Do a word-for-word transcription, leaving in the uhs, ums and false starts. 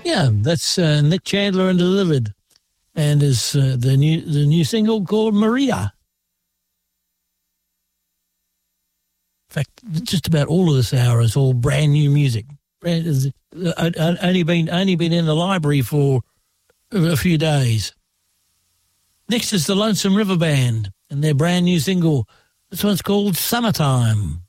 Yeah, that's uh, Nick Chandler and Delivered, and is uh, the new the new single called Maria. In fact, just about all of this hour is all brand new music. Brand, is, uh, only been only been in the library for a few days. Next is the Lonesome River Band and their brand new single. This one's called Summertime.